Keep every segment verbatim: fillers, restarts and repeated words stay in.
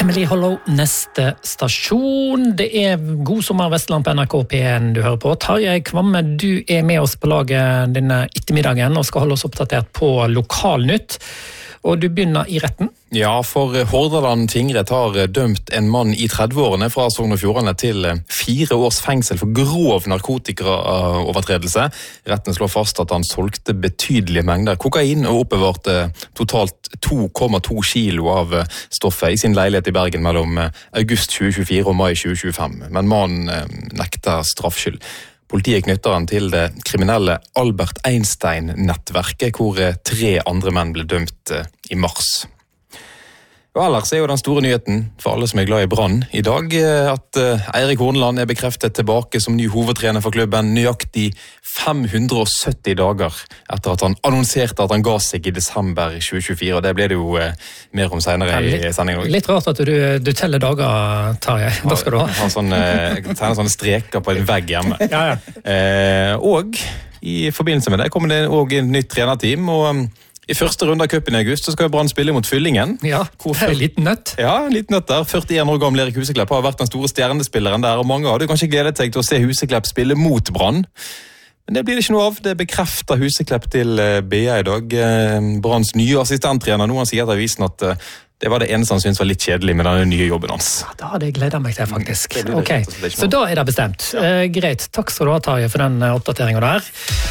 Emily Hollow, neste stasjon. Det er God sommer Vestland på N R K P en du hører på. Tarjei Kvamme, du er med oss på laget denne ettermiddagen og skal holde oss oppdatert på Lokalnytt. Og du begynner i retten. Ja, for Hordaland tingrett har dømt en mann i tredve-årene fra Sogn og Fjordane til fire års fengsel for grov narkotikaovertredelse. Retten slår fast at han solgte betydelige mengder kokain og oppbevarte totalt to komma to kilo av stoffet i sin leilighet i Bergen mellom august tjue tjuefire og mai tjue tjuefem. Men mannen nekter straffskyld. Politiet knytter han til det kriminelle Albert Einstein-nettverket, hvor tre andre menn ble dømt i mars. Og ellers er jo den store nyheten for alle som er glad i Brann i dag, at Eirik Horneland er bekreftet tilbake som ny hovedtrener for klubben nøyaktig fem hundre og sytti dager etter at han annonserte at han ga seg i desember tjue tjuefire, og det ble det jo mer om senere i sendingen. Litt rart at du, du teller dager, Tarjei. Da skal du ha. Han sånn, tegner sånne streker på en vegg hjemme. Ja, ja. Eh, og i forbindelse med det kommer det også et nytt trenerteam, og i første runde av cupen i august så skal Brann spille mot Fyllingen. Ja, det er en liten nøtt. Ja, en liten nøtt der. førtien år gammel Erik Huseklepp har vært den store stjernespilleren der, og mange hadde kanskje gledet seg til å se Huseklepp spille mot Brann. Men det blir det ikke noe av. Det bekrefter Huseklepp til B A i dag. Branns nye assistenttrener. Noen sier til avisen at det var det eneste han syntes var litt kjedelig med denne nye jobben hans. Ja, da hadde jeg gledet meg til, faktisk. Ok, så da er det bestemt. Ja. Eh, greit, takk skal du ha, Tarjei, for den oppdateringen der.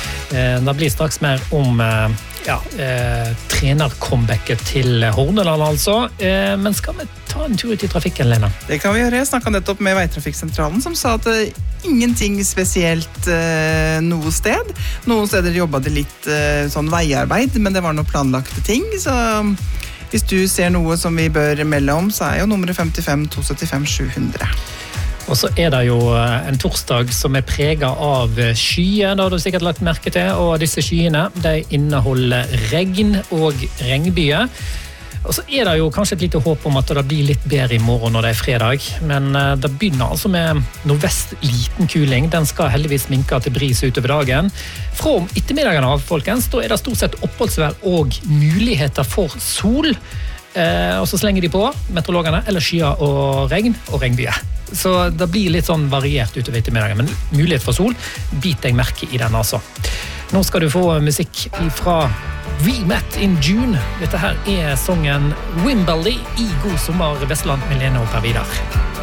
Eh, det blir straks mer om eh, ja, eh, trenercomebacket til Horneland, altså. Eh, men skal vi ta en tur ut i trafikken, Lena? Det kan vi gjøre. Jeg snakket nettopp med Veitrafikksentralen, som sa at det ingenting spesielt eh, noe sted. Noen steder jobbet det litt eh, sånn veiarbeid, men det var noen planlagte ting, så hvis du ser noe som vi bør melde om, så er jo nummeret femtifem to syttifem sju hundre. Og så er det jo en torsdag som er preget av skyer, det har du sikkert lagt merke til, og disse skyene, de inneholder regn og regnbyer. Og så er det jo kanskje et lite håp om at det blir litt bedre i morgen når det er fredag, men det begynner altså med nordvest liten kuling. Den skal heldigvis minke til bris utover dagen. Fra om ettermiddagen av, folkens, da er det stort sett oppholdsvær og muligheter for sol. Eh, og så slenger de på meteorologene, eller skyer og regn og regnbyer. Så det blir litt sånn variert utover ettermiddagen, men mulighet for sol, bit deg merke i den altså. Nå skal du få musikk fra We Met in June. Dette her er sangen Wimberley i God sommer Vestland med Lene og Per Vidar.